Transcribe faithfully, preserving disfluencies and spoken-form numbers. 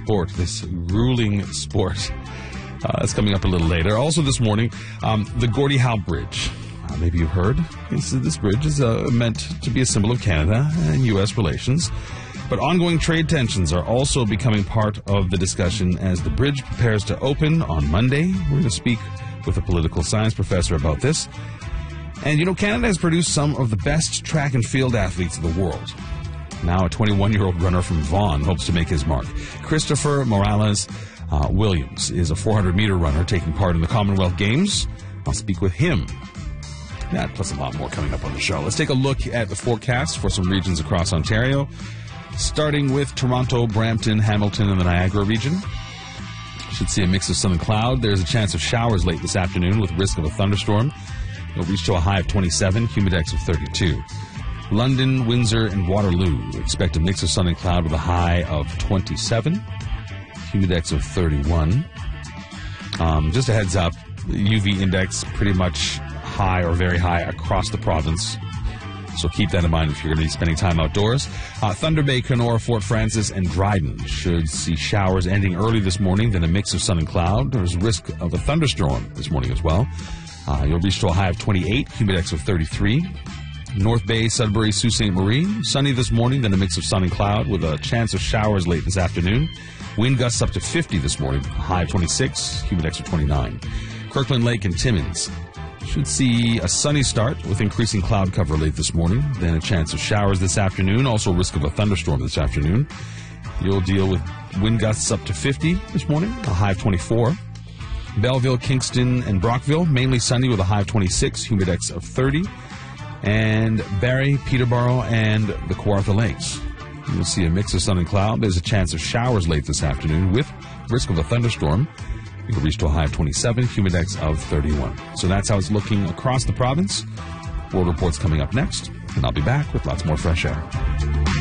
sport, this grueling sport. Uh, that's coming up a little later. Also this morning, um, the Gordie Howe Bridge. Uh, maybe you've heard. This, this bridge is uh, meant to be a symbol of Canada and U S relations. But ongoing trade tensions are also becoming part of the discussion as the bridge prepares to open on Monday. We're going to speak with a political science professor about this. And, you know, Canada has produced some of the best track and field athletes in the world. Now a twenty-one-year-old runner from Vaughan hopes to make his mark. Christopher Morales uh, Williams is a four hundred meter runner taking part in the Commonwealth Games. I'll speak with him. That plus a lot more coming up on the show. Let's take a look at the forecast for some regions across Ontario, starting with Toronto, Brampton, Hamilton, and the Niagara region. Should see a mix of sun and cloud. There's a chance of showers late this afternoon with risk of a thunderstorm. It'll reach to a high of twenty-seven, humidex of thirty-two. London, Windsor, and Waterloo expect a mix of sun and cloud with a high of twenty-seven, humidex of thirty-one. Um, just a heads up, the U V index pretty much high or very high across the province. So keep that in mind if you're going to be spending time outdoors. Uh, Thunder Bay, Kenora, Fort Francis, and Dryden should see showers ending early this morning, then a mix of sun and cloud. There's risk of a thunderstorm this morning as well. Uh, you'll reach to a high of twenty-eight, humidex of thirty-three. North Bay, Sudbury, Sault Ste. Marie, sunny this morning, then a mix of sun and cloud with a chance of showers late this afternoon. Wind gusts up to fifty this morning, a high of twenty-six, humidex of twenty-nine. Kirkland Lake and Timmins should see a sunny start with increasing cloud cover late this morning, then a chance of showers this afternoon, also risk of a thunderstorm this afternoon. You'll deal with wind gusts up to fifty this morning, a high of twenty-four. Belleville, Kingston, and Brockville, mainly sunny with a high of twenty-six, humidex of thirty. And Barrie, Peterborough, and the Kawartha Lakes. You'll see a mix of sun and cloud. There's a chance of showers late this afternoon with risk of a thunderstorm. You'll reach to a high of twenty-seven, humidex of thirty-one. So that's how it's looking across the province. World Report's coming up next, and I'll be back with lots more fresh air.